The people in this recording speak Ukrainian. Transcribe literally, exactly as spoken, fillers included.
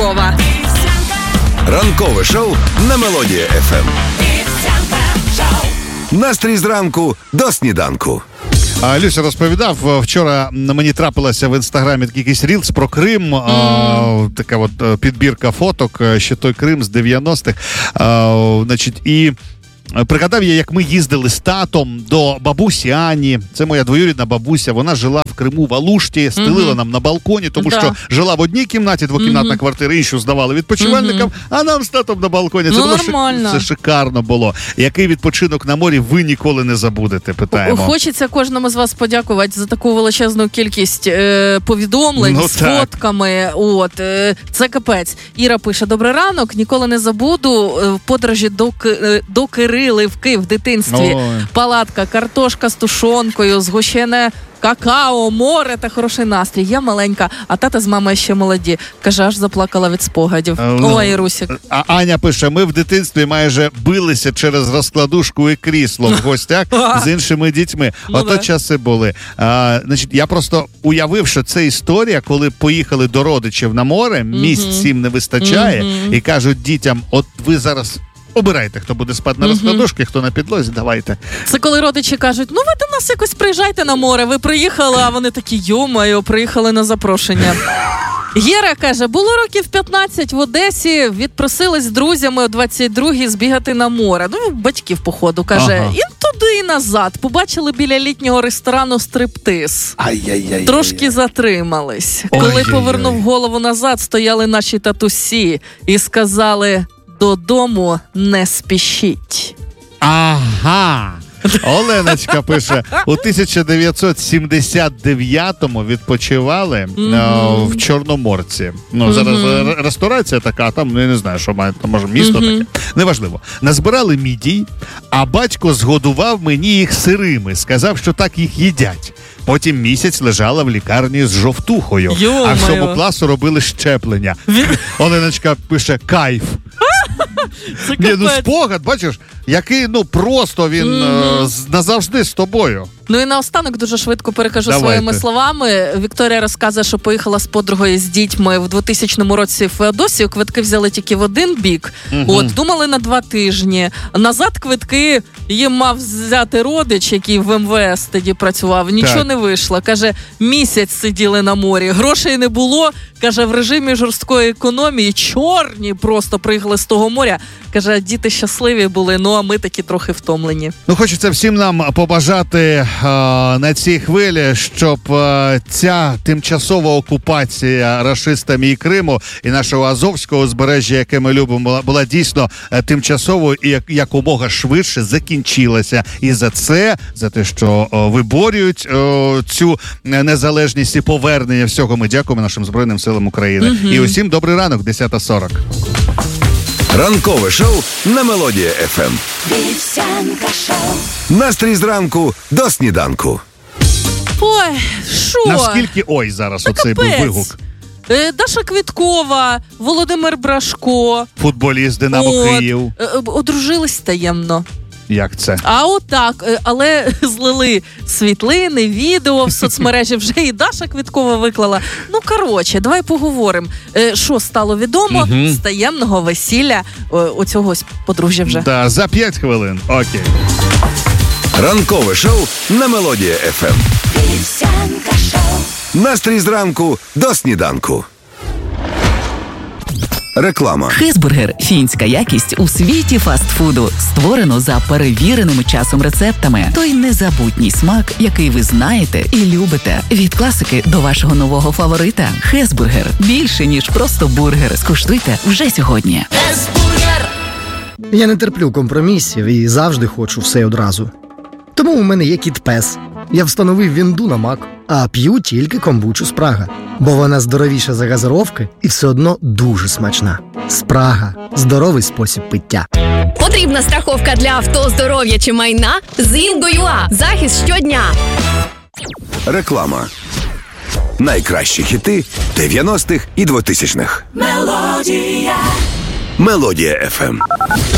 Квиткова. Ранкове шоу на Мелодія еф ем. Настрій зранку до сніданку. А, Люся розповідав, вчора мені трапилося в інстаграмі такий якийсь рілс про Крим, mm. а, така от підбірка фоток, ще той Крим з дев'яностих, а, значить, і пригадав я, як ми їздили з татом до бабусі Ані. Це моя двоюрідна бабуся. Вона жила в Криму, в Алушті, стелила mm-hmm. нам на балконі, тому да. що жила в одній кімнаті, двокімнатна mm-hmm. квартира, іншу здавали відпочивальникам, mm-hmm. а нам з татом на балконі. Це, ну, було нормально. Шик... Це шикарно було. Який відпочинок на морі ви ніколи не забудете, питаємо. Хочеться кожному з вас подякувати за таку величезну кількість е, повідомлень ну, з так. фотками. От, е, це капець. Іра пише: добрий ранок, ніколи не забуду е, подорожі до, е, до Кирили в Київ в дитинстві. Ой. Палатка, картошка з тушонкою, згущене какао, море та хороший настрій. Я маленька, а тата з мамою ще молоді. Каже, аж заплакала від спогадів. Ой, Русік. А Аня пише: ми в дитинстві майже билися через розкладушку і крісло в гостях з іншими дітьми. Ну, Ото да. часи були. А, значить, я просто уявив, що це історія, коли поїхали до родичів на море, місць mm-hmm. всім не вистачає, mm-hmm. і кажуть дітям: от ви зараз обирайте, хто буде спати на розкладушці, mm-hmm. хто на підлозі, давайте. Це коли родичі кажуть: ну ви до нас якось приїжджайте на море, ви приїхали, а вони такі: йо-моє, приїхали на запрошення. Гера каже: було років п'ятнадцять в Одесі, відпросились з друзями о двадцять другій збігати на море. Ну, батьків, походу, каже. Ага. І туди, і назад. Побачили біля літнього ресторану стриптиз. Ай-яй-яй. Трошки затримались. Ой-яй-яй. Коли повернув голову назад, стояли наші татусі і сказали: додому не спішіть. Ага. Оленочка пише: у тисяча дев'ятсот сімдесят дев'ятому відпочивали mm-hmm. в Чорноморці. Ну, mm-hmm. зараз ресторація така, там, я не знаю, що має, там, може, місто mm-hmm. таке. Неважливо. Назбирали мідій, а батько згодував мені їх сирими. Сказав, що так їх їдять. Потім місяць лежала в лікарні з жовтухою. Йо-моє. А в сьому класу робили щеплення. Оленочка пише: кайф. Ні, ну спогад, бачиш, який, ну, просто він mm-hmm. е, назавжди з тобою. Ну і наостанок дуже швидко перекажу Давайте. своїми словами. Вікторія розказує, що поїхала з подругою з дітьми в двотисячному році в Феодосію. Квитки взяли тільки в один бік. Угу. От, думали на два тижні. Назад квитки їм мав взяти родич, який в ем ве ес тоді працював. Нічого так. не вийшло. Каже, місяць сиділи на морі. Грошей не було. Каже, в режимі жорсткої економії чорні просто приїхали з того моря. Каже, діти щасливі були, ну а ми такі трохи втомлені. Ну, хочеться всім нам побажати а, на цій хвилі, щоб а, ця тимчасова окупація рашистами і Криму, і нашого Азовського узбережжя, яке ми любимо, була, була дійсно а, тимчасовою і як, якомога швидше закінчилася. І за це, за те, що а, виборюють а, цю незалежність і повернення всього, ми дякуємо нашим Збройним силам України. Угу. І усім добрий ранок, десята сорок. Ранкове шоу на Мелодія еф ем. Вівсянка шоу. Настрій зранку до сніданку. Ой, що? Наскільки ой зараз та оцей капець. Був вигук? Е, Даша Квиткова, Володимир Брашко. Футболіст Динамо От, Київ. Е, одружились таємно. Як це? А отак, але злили світлини, відео в соцмережі, вже і Даша Квиткова виклала. Ну, коротше, давай поговоримо. Що стало відомо угу. з таємного весілля оцього подружжя вже. Да, за п'ять хвилин. Окей. Ранкове шоу на Мелодія еф ем. Вівсянка шоу. Настрій зранку до сніданку. Реклама. Хезбургер – фінська якість у світі фастфуду. Створено за перевіреними часом рецептами. Той незабутній смак, який ви знаєте і любите. Від класики до вашого нового фаворита. Хезбургер – більше, ніж просто бургер. Скуштуйте вже сьогодні. Хезбургер! Я не терплю компромісів і завжди хочу все одразу. Тому у мене є кіт-пес. Я встановив вінду на Мак, а п'ю тільки комбучу Спрага. Бо вона здоровіша за газировки і все одно дуже смачна. Спрага – здоровий спосіб пиття. Потрібна страховка для авто, здоров'я чи майна? З Інго.ua. Захист щодня. Реклама. Найкращі хіти дев'яностих і двотисячних. Мелодія. Мелодія еф ем.